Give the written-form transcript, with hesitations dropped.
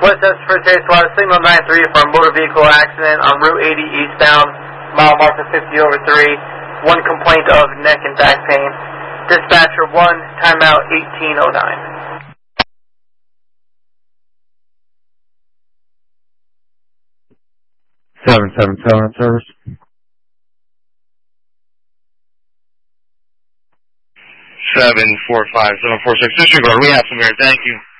Westchester First Aid Squad, signal 93 for a motor vehicle accident on Route 80 eastbound, mile marker 50/3. One complaint of neck and back pain. Dispatcher 1, timeout 1809. 777 service. 745-746. Disregard. We have some here. Thank you.